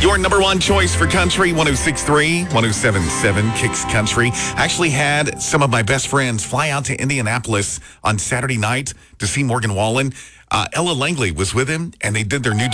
Your number one choice for country, 106.3, 107.7 Kicks Country. Actually had some of my best friends fly out to Indianapolis on Saturday night to see Morgan Wallen. Ella Langley was with him, and they did their new